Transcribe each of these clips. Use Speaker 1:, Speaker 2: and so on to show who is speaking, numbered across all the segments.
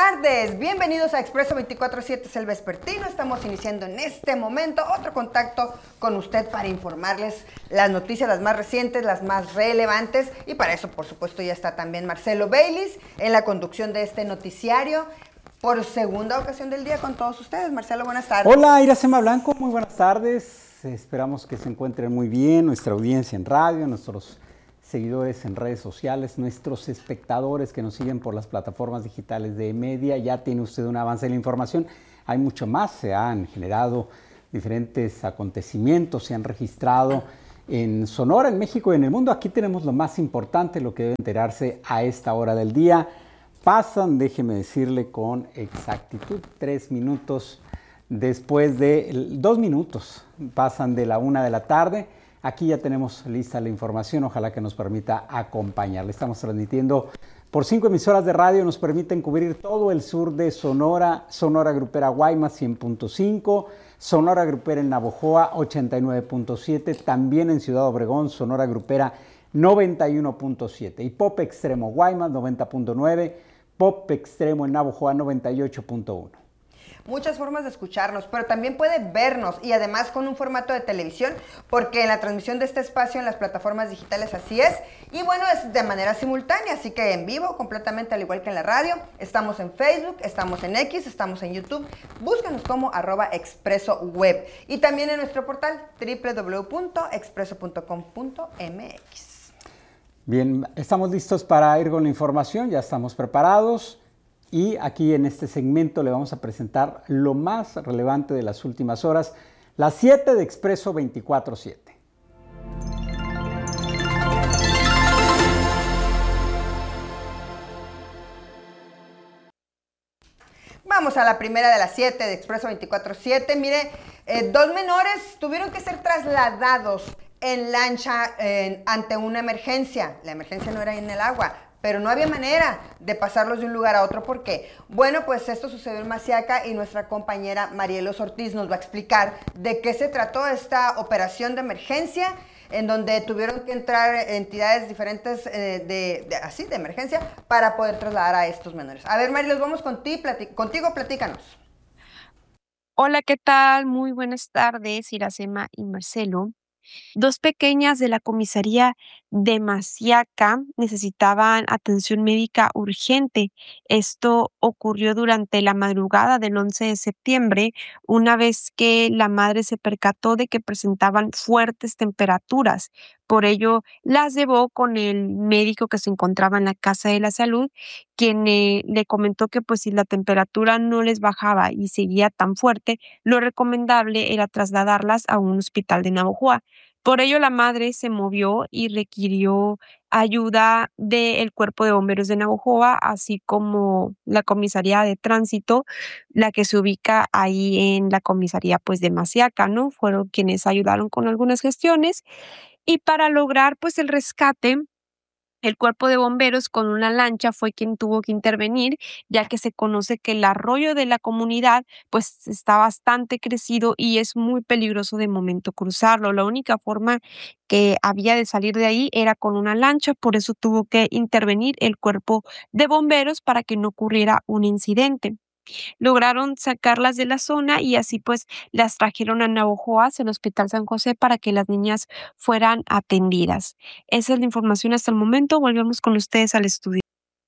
Speaker 1: tardes, bienvenidos a Expreso 24/7, es el vespertino. Estamos iniciando en este momento otro contacto con usted para informarles las noticias, las más recientes, las más relevantes. Y para eso, por supuesto, ya está también Marcelo Baylis en la conducción de este noticiario por segunda ocasión del día con todos ustedes. Marcelo, buenas tardes.
Speaker 2: Hola, Iracema Blanco, muy buenas tardes. Esperamos que se encuentren muy bien, nuestra audiencia en radio, nuestros seguidores en redes sociales, nuestros espectadores que nos siguen por las plataformas digitales de Media. Ya tiene usted un avance de la información. Hay mucho más, se han generado diferentes acontecimientos, se han registrado en Sonora, en México y en el mundo. Aquí tenemos lo más importante, lo que debe enterarse a esta hora del día. Pasan, déjeme decirle con exactitud, 3 minutos después de 2 minutos, pasan de la 1 de la tarde. Aquí ya tenemos lista la información, ojalá que nos permita acompañarle. Estamos transmitiendo por 5 emisoras de radio, nos permiten cubrir todo el sur de Sonora, Sonora Grupera Guaymas 100.5, Sonora Grupera en Navojoa 89.7, también en Ciudad Obregón, Sonora Grupera 91.7 y Pop Extremo Guaymas 90.9, Pop Extremo en Navojoa 98.1.
Speaker 1: Muchas formas de escucharnos, pero también puede vernos y además con un formato de televisión, porque en la transmisión de este espacio en las plataformas digitales así es. Y bueno, es de manera simultánea, así que en vivo, completamente al igual que en la radio. Estamos en Facebook, estamos en X, estamos en YouTube. Búscanos como @expresoweb y también en nuestro portal www.expreso.com.mx.
Speaker 2: Bien, estamos listos para ir con la información, ya estamos preparados. Y aquí en este segmento le vamos a presentar lo más relevante de las últimas horas, las 7 de Expreso 24/7.
Speaker 1: Vamos a la primera de las 7 de Expreso 24/7. Mire, 2 menores tuvieron que ser trasladados en lancha ante una emergencia. La emergencia no era en el agua, pero no había manera de pasarlos de un lugar a otro. ¿Por qué? Bueno, pues esto sucedió en Maciaca y nuestra compañera Marielos Ortiz nos va a explicar de qué se trató esta operación de emergencia, en donde tuvieron que entrar entidades diferentes de emergencia para poder trasladar a estos menores. A ver, Marielos, vamos contigo, platícanos.
Speaker 3: Hola, ¿qué tal? Muy buenas tardes, Iracema y Marcelo. 2 pequeñas de la comisaría de Maciaca necesitaban atención médica urgente. Esto ocurrió durante la madrugada del 11 de septiembre, una vez que la madre se percató de que presentaban fuertes temperaturas. Por ello, las llevó con el médico que se encontraba en la Casa de la Salud, quien le comentó que pues si la temperatura no les bajaba y seguía tan fuerte, lo recomendable era trasladarlas a un hospital de Navojoa. Por ello, la madre se movió y requirió ayuda del Cuerpo de Bomberos de Navojoa, así como la comisaría de tránsito, la que se ubica ahí en la comisaría pues de Maciaca, ¿no? Fueron quienes ayudaron con algunas gestiones y para lograr pues el rescate, el Cuerpo de Bomberos con una lancha fue quien tuvo que intervenir, ya que se conoce que el arroyo de la comunidad pues está bastante crecido y es muy peligroso de momento cruzarlo. La única forma que había de salir de ahí era con una lancha, por eso tuvo que intervenir el Cuerpo de Bomberos para que no ocurriera un incidente. Lograron sacarlas de la zona y así pues las trajeron a Navojoa, el Hospital San José, para que las niñas fueran atendidas. Esa es la información hasta el momento. Volvemos con ustedes al estudio.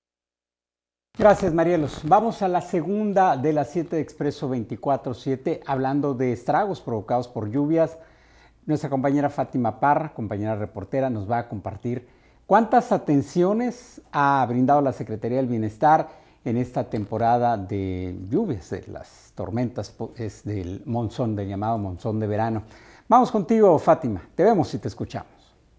Speaker 2: Gracias, Marielos. Vamos a la segunda de las 7 de Expreso 24/7, hablando de estragos provocados por lluvias. Nuestra compañera Fátima Parra, compañera reportera, nos va a compartir cuántas atenciones ha brindado la Secretaría del Bienestar en esta temporada de lluvias, de las tormentas, es del monzón, del llamado monzón de verano. Vamos contigo, Fátima. Te vemos y te escuchamos.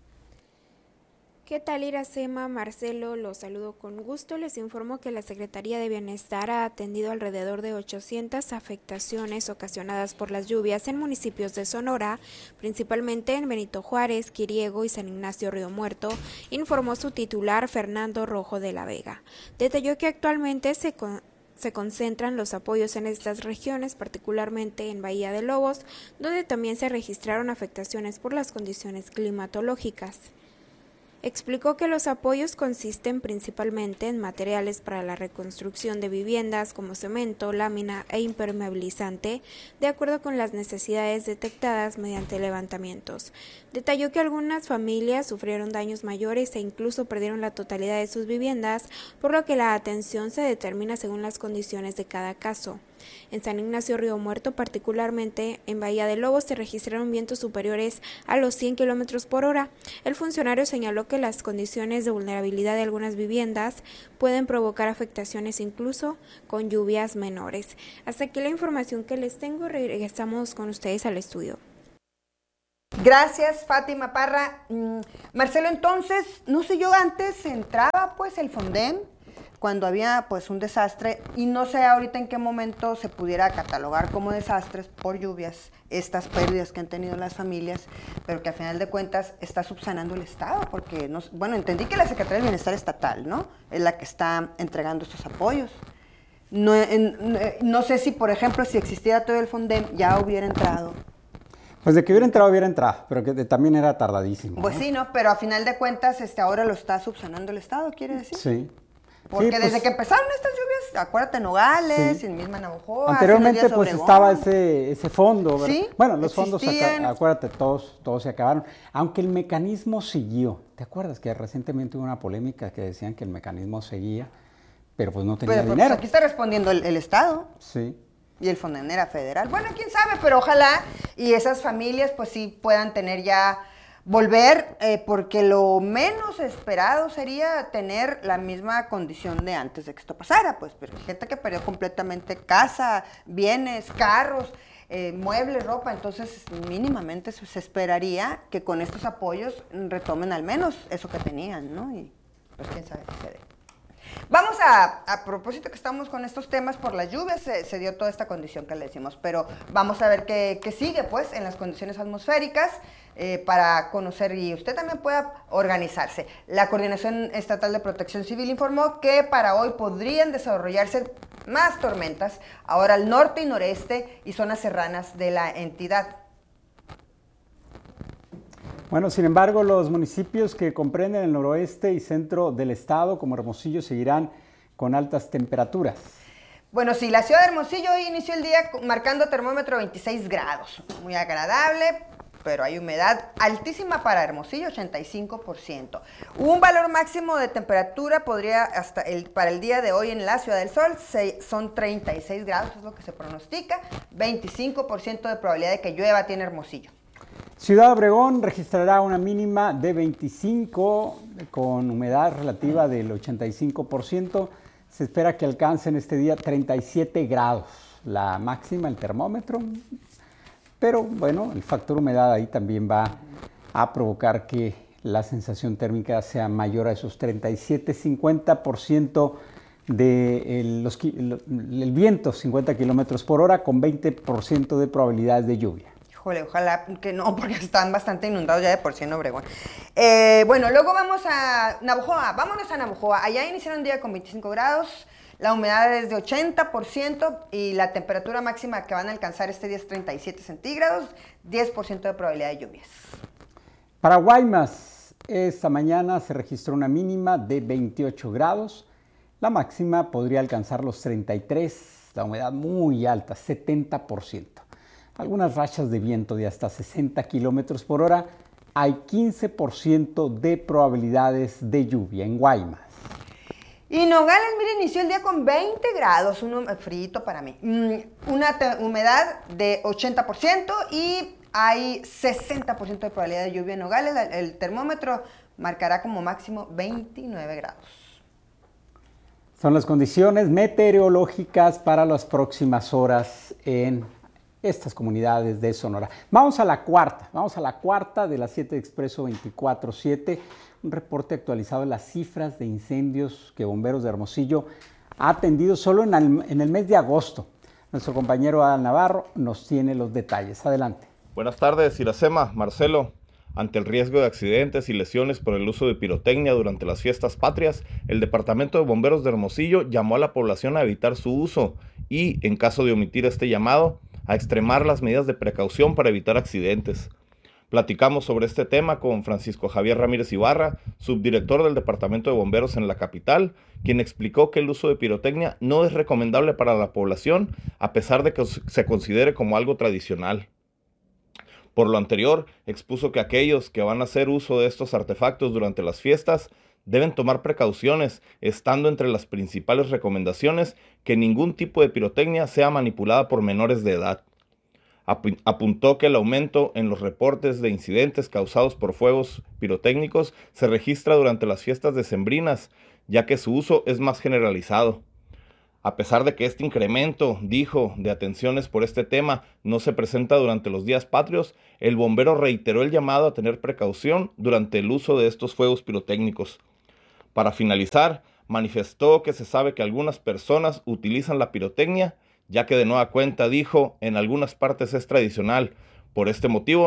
Speaker 4: ¿Qué tal, Iracema? Marcelo, los saludo con gusto. Les informo que la Secretaría de Bienestar ha atendido alrededor de 800 afectaciones ocasionadas por las lluvias en municipios de Sonora, principalmente en Benito Juárez, Quiriego y San Ignacio Río Muerto, informó su titular Fernando Rojo de la Vega. Detalló que actualmente se concentran los apoyos en estas regiones, particularmente en Bahía de Lobos, donde también se registraron afectaciones por las condiciones climatológicas. Explicó que los apoyos consisten principalmente en materiales para la reconstrucción de viviendas como cemento, lámina e impermeabilizante, de acuerdo con las necesidades detectadas mediante levantamientos. Detalló que algunas familias sufrieron daños mayores e incluso perdieron la totalidad de sus viviendas, por lo que la atención se determina según las condiciones de cada caso. En San Ignacio Río Muerto, particularmente en Bahía de Lobos, se registraron vientos superiores a los 100 km por hora. El funcionario señaló que las condiciones de vulnerabilidad de algunas viviendas pueden provocar afectaciones incluso con lluvias menores. Hasta aquí la información que les tengo. Regresamos con ustedes al estudio.
Speaker 1: Gracias, Fátima Parra. Marcelo, entonces, no sé, yo antes entraba pues el Fondem cuando había pues un desastre y no sé ahorita en qué momento se pudiera catalogar como desastres por lluvias estas pérdidas que han tenido las familias, pero que al final de cuentas está subsanando el Estado, porque, no, bueno, entendí que la Secretaría del Bienestar Estatal, ¿no?, es la que está entregando estos apoyos. No sé si, por ejemplo, si existiera todo el Fondem, ya hubiera entrado.
Speaker 2: Pues de que hubiera entrado, pero que también era tardadísimo.
Speaker 1: Pues sí, ¿no? Pero a final de cuentas ahora lo está subsanando el Estado, ¿quiere decir?
Speaker 2: Sí.
Speaker 1: Porque
Speaker 2: sí,
Speaker 1: desde que empezaron estas lluvias, acuérdate, Nogales,
Speaker 2: sí.
Speaker 1: En misma Navajoa,
Speaker 2: anteriormente pues estaba ese fondo, ¿verdad?
Speaker 1: Sí,
Speaker 2: bueno, los
Speaker 1: existían.
Speaker 2: Fondos, acuérdate, todos se acabaron, aunque el mecanismo siguió. ¿Te acuerdas que recientemente hubo una polémica que decían que el mecanismo seguía, pero pues no tenía dinero?
Speaker 1: Pues aquí está respondiendo el Estado.
Speaker 2: Sí.
Speaker 1: Y el Fondem era federal. Bueno, quién sabe, pero ojalá y esas familias pues sí puedan tener ya, volver, porque lo menos esperado sería tener la misma condición de antes de que esto pasara, pues, pero hay gente que perdió completamente casa, bienes, carros, muebles, ropa, entonces mínimamente se esperaría que con estos apoyos retomen al menos eso que tenían, ¿no? Y pues quién sabe qué se dé. Vamos a propósito que estamos con estos temas, por las lluvias se dio toda esta condición que le decimos, pero vamos a ver qué sigue pues en las condiciones atmosféricas para conocer, y usted también pueda organizarse. La Coordinación Estatal de Protección Civil informó que para hoy podrían desarrollarse más tormentas, ahora al norte y noreste y zonas serranas de la entidad.
Speaker 2: Bueno, sin embargo, los municipios que comprenden el noroeste y centro del estado, como Hermosillo, seguirán con altas temperaturas.
Speaker 1: Bueno, sí, la ciudad de Hermosillo hoy inició el día marcando termómetro 26 grados. Muy agradable, pero hay humedad altísima para Hermosillo, 85%. Un valor máximo de temperatura podría para el día de hoy en la Ciudad del Sol son 36 grados, es lo que se pronostica. 25% de probabilidad de que llueva tiene Hermosillo.
Speaker 2: Ciudad Obregón registrará una mínima de 25 con humedad relativa del 85%. Se espera que alcance en este día 37 grados, la máxima, el termómetro. Pero bueno, el factor humedad ahí también va a provocar que la sensación térmica sea mayor a esos 37, 50% del viento, 50 kilómetros por hora, con 20% de probabilidades de lluvia.
Speaker 1: Híjole, ojalá que no, porque están bastante inundados ya de por sí en Obregón. Bueno, luego vamos a Navajoa. Vámonos a Navajoa. Allá iniciaron un día con 25 grados, la humedad es de 80% y la temperatura máxima que van a alcanzar este día es 37 centígrados, 10% de probabilidad de lluvias.
Speaker 2: Para Guaymas, esta mañana se registró una mínima de 28 grados. La máxima podría alcanzar los 33, la humedad muy alta, 70%. Algunas rachas de viento de hasta 60 kilómetros por hora. Hay 15% de probabilidades de lluvia en Guaymas.
Speaker 1: Y Nogales, mire, inició el día con 20 grados, frito para mí. Una humedad de 80% y hay 60% de probabilidad de lluvia en Nogales. El termómetro marcará como máximo 29 grados.
Speaker 2: Son las condiciones meteorológicas para las próximas horas en estas comunidades de Sonora. Vamos a la cuarta de las 7 de Expreso 24/7, un reporte actualizado de las cifras de incendios que Bomberos de Hermosillo ha atendido solo en el mes de agosto. Nuestro compañero Adal Navarro nos tiene los detalles. Adelante.
Speaker 5: Buenas tardes, Iracema, Marcelo. Ante el riesgo de accidentes y lesiones por el uso de pirotecnia durante las fiestas patrias, el Departamento de Bomberos de Hermosillo llamó a la población a evitar su uso y, en caso de omitir este llamado, a extremar las medidas de precaución para evitar accidentes. Platicamos sobre este tema con Francisco Javier Ramírez Ibarra, subdirector del Departamento de Bomberos en la capital, quien explicó que el uso de pirotecnia no es recomendable para la población, a pesar de que se considere como algo tradicional. Por lo anterior, expuso que aquellos que van a hacer uso de estos artefactos durante las fiestas deben tomar precauciones, estando entre las principales recomendaciones que ningún tipo de pirotecnia sea manipulada por menores de edad. Apuntó que el aumento en los reportes de incidentes causados por fuegos pirotécnicos se registra durante las fiestas decembrinas, ya que su uso es más generalizado. A pesar de que este incremento, dijo, de atenciones por este tema no se presenta durante los días patrios, el bombero reiteró el llamado a tener precaución durante el uso de estos fuegos pirotécnicos. Para finalizar, manifestó que se sabe que algunas personas utilizan la pirotecnia, ya que de nueva cuenta, dijo, en algunas partes es tradicional. Por este motivo,